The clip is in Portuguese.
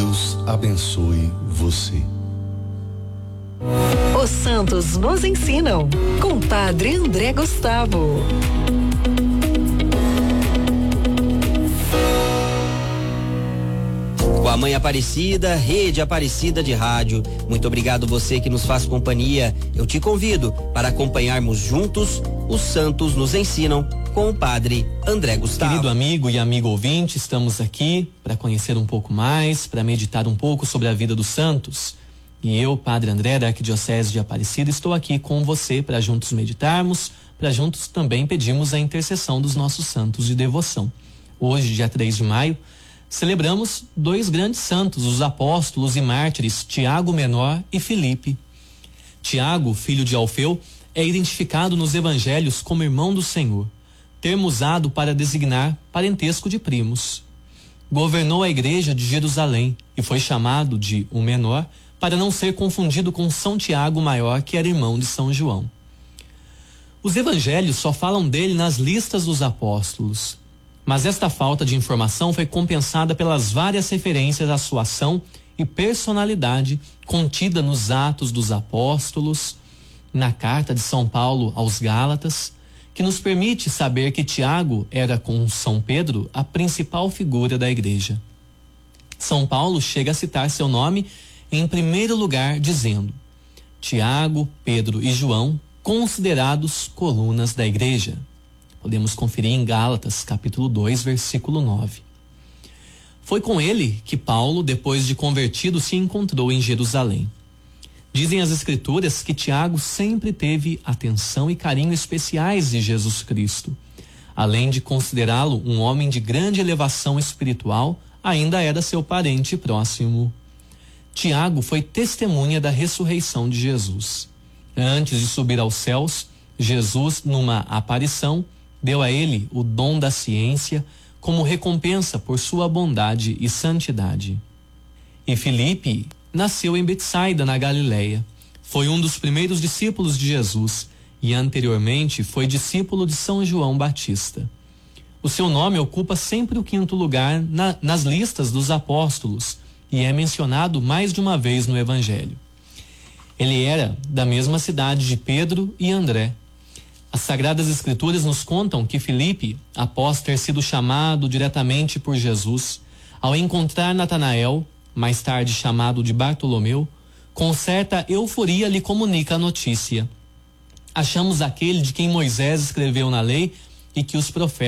Deus abençoe você. Os santos nos ensinam, com o Padre André Gustavo. Com a Mãe Aparecida, Rede Aparecida de Rádio. Muito obrigado você que nos faz companhia. Eu te convido para acompanharmos juntos Os Santos nos Ensinam com o Padre André Gustavo. Querido amigo e amigo ouvinte, estamos aqui para conhecer um pouco mais, para meditar um pouco sobre a vida dos santos. E eu, Padre André, da Arquidiocese de Aparecida, estou aqui com você para juntos meditarmos, para juntos também pedirmos a intercessão dos nossos santos de devoção. Hoje, dia 3 de maio, celebramos dois grandes santos, os apóstolos e mártires, Tiago Menor e Filipe. Tiago, filho de Alfeu, é identificado nos evangelhos como irmão do Senhor, termo usado para designar parentesco de primos. Governou a igreja de Jerusalém e foi chamado de o Menor para não ser confundido com São Tiago Maior, que era irmão de São João. Os evangelhos só falam dele nas listas dos apóstolos, mas esta falta de informação foi compensada pelas várias referências à sua ação e personalidade contida nos Atos dos Apóstolos, na carta de São Paulo aos Gálatas, que nos permite saber que Tiago era, com São Pedro, a principal figura da igreja. São Paulo chega a citar seu nome em primeiro lugar, dizendo: Tiago, Pedro e João, considerados colunas da igreja. Podemos conferir em Gálatas, capítulo 2, versículo 9. Foi com ele que Paulo, depois de convertido, se encontrou em Jerusalém. Dizem as Escrituras que Tiago sempre teve atenção e carinho especiais de Jesus Cristo. Além de considerá-lo um homem de grande elevação espiritual, ainda era seu parente próximo. Tiago foi testemunha da ressurreição de Jesus. Antes de subir aos céus, Jesus, numa aparição, deu a ele o dom da ciência como recompensa por sua bondade e santidade. E Filipe nasceu em Betsaida, na Galileia. Foi um dos primeiros discípulos de Jesus e anteriormente foi discípulo de São João Batista. O seu nome ocupa sempre o 5º lugar nas listas dos apóstolos e é mencionado mais de uma vez no Evangelho. Ele era da mesma cidade de Pedro e André. As Sagradas Escrituras nos contam que Filipe, após ter sido chamado diretamente por Jesus, ao encontrar Natanael, mais tarde chamado de Bartolomeu, com certa euforia lhe comunica a notícia: achamos aquele de quem Moisés escreveu na lei e que os profetas